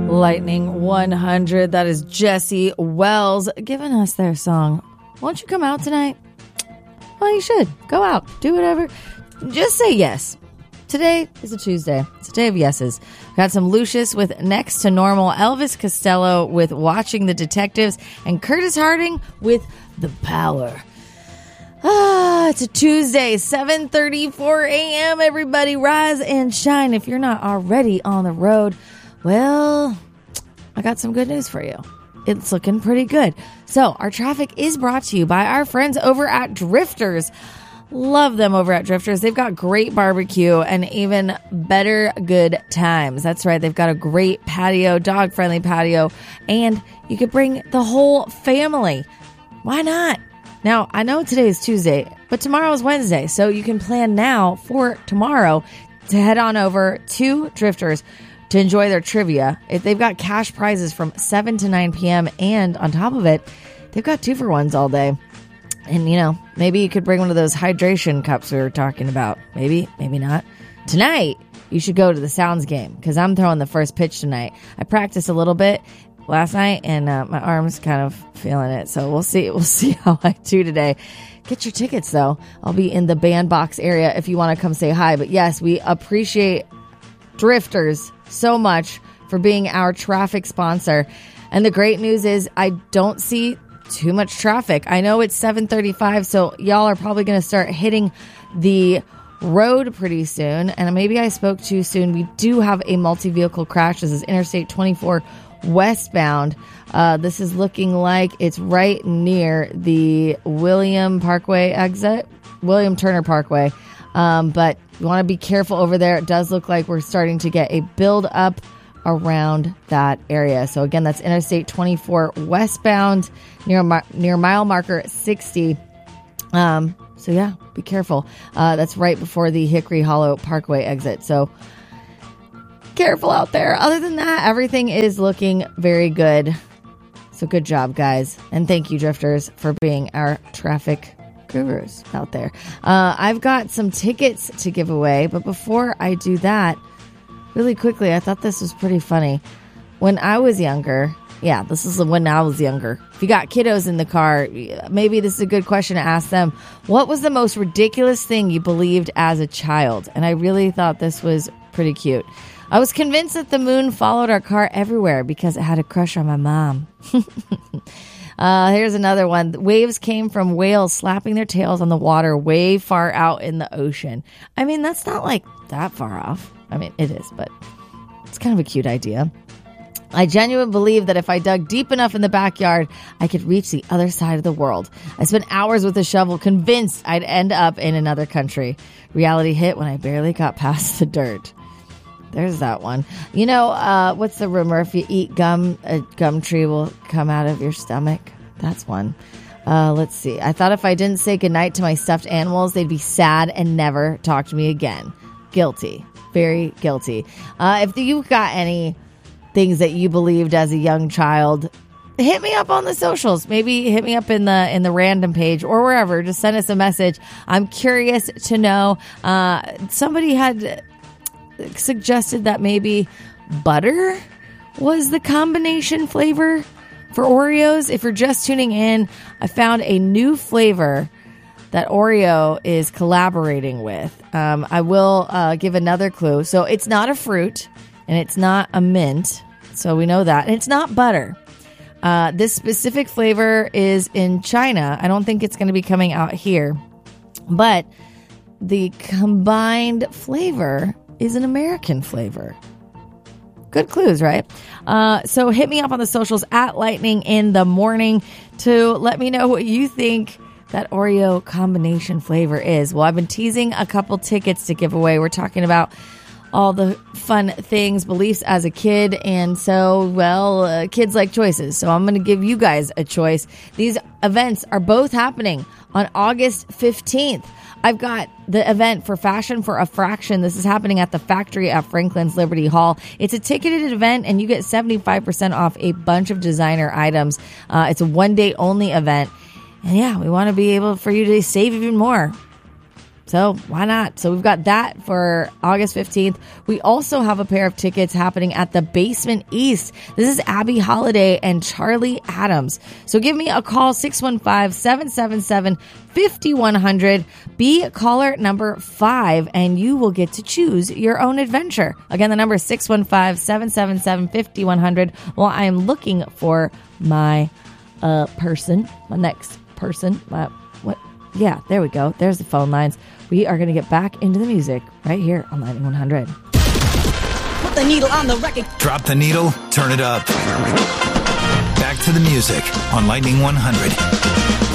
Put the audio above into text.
Lightning 100. That is Jesse Wells giving us their song. Won't you come out tonight? Well, you should. Go out. Do whatever. Just say yes. Today is a Tuesday. It's a day of yeses. Got some Lucius with Next to Normal, Elvis Costello with Watching the Detectives, and Curtis Harding with The Power. It's a Tuesday, 7:34 a.m. Everybody rise and shine. If you're not already on the road, well, I got some good news for you. It's looking pretty good. So our traffic is brought to you by our friends over at Drifters. Love them over at Drifters. They've got great barbecue and even better good times. That's right. They've got a great patio, dog-friendly patio, and you could bring the whole family. Why not? Now, I know today is Tuesday, but tomorrow is Wednesday, so you can plan now for tomorrow to head on over to Drifters to enjoy their trivia. They've got cash prizes from 7 to 9 p.m., and on top of it, they've got 2-for-1s all day. And, you know, maybe you could bring one of those hydration cups we were talking about. Maybe, maybe not. Tonight, you should go to the Sounds game because I'm throwing the first pitch tonight. I practiced a little bit last night, and my arm's kind of feeling it. So we'll see. We'll see how I do today. Get your tickets, though. I'll be in the bandbox area if you want to come say hi. But yes, we appreciate Drifters so much for being our traffic sponsor. And the great news is I don't see too much traffic. I know it's 7:35, so y'all are probably going to start hitting the road pretty soon. And maybe I spoke too soon. We do have a multi-vehicle crash. This is Interstate 24 westbound. This is looking like it's right near the William Turner Parkway. But you want to be careful over there. It does look like we're starting to get a build up around that area. So again, that's Interstate 24 westbound near mile marker 60. So yeah, be careful. That's right before the Hickory Hollow Parkway exit. So careful out there. Other than that, everything is looking very good. So good job, guys. And thank you, Drifters, for being our traffic gurus out there. I've got some tickets to give away, but before I do that, really quickly, I thought this was pretty funny. When I was younger, this is when I was younger. If you got kiddos in the car, maybe this is a good question to ask them. What was the most ridiculous thing you believed as a child? And I really thought this was pretty cute. I was convinced that the moon followed our car everywhere because it had a crush on my mom. Here's another one. Waves came from whales slapping their tails on the water way far out in the ocean. I mean, that's not like that far off. I mean, it is, but it's kind of a cute idea. I genuinely believe that if I dug deep enough in the backyard, I could reach the other side of the world. I spent hours with a shovel, convinced I'd end up in another country. Reality hit when I barely got past the dirt. There's that one. You know, what's the rumor? If you eat gum, a gum tree will come out of your stomach. That's one. Let's see. I thought if I didn't say goodnight to my stuffed animals, they'd be sad and never talk to me again. Guilty. Very guilty. If you've got any things that you believed as a young child, hit me up on the socials. Maybe hit me up in the random page or wherever. Just send us a message. I'm curious to know. Somebody had suggested that maybe butter was the combination flavor for Oreos. If you're just tuning in, I found a new flavor that Oreo is collaborating with. I will give another clue. So it's not a fruit and it's not a mint. So we know that. And it's not butter. This specific flavor is in China. I don't think it's going to be coming out here. But the combined flavor is an American flavor. Good clues, right? So hit me up on the socials at Lightning in the Morning to let me know what you think that Oreo combination flavor is. Well, I've been teasing a couple tickets to give away. We're talking about all the fun things, beliefs as a kid. And so, kids like choices. So I'm going to give you guys a choice. These events are both happening on August 15th. I've got the event for Fashion for a Fraction. This is happening at the Factory at Franklin's Liberty Hall. It's a ticketed event, and you get 75% off a bunch of designer items. It's a one-day only event. And yeah, we want to be able for you to save even more. So why not? So we've got that for August 15th. We also have a pair of tickets happening at the Basement East. This is Abby Holiday and Charlie Adams. So give me a call, 615-777-5100. Be caller number 5, and you will get to choose your own adventure. Again, the number is 615-777-5100. Well, I am looking for my next person. Yeah, there we go. There's the phone lines. We are going to get back into the music right here on Lightning 100. Put the needle on the record. Drop the needle, turn it up. Back to the music on Lightning 100.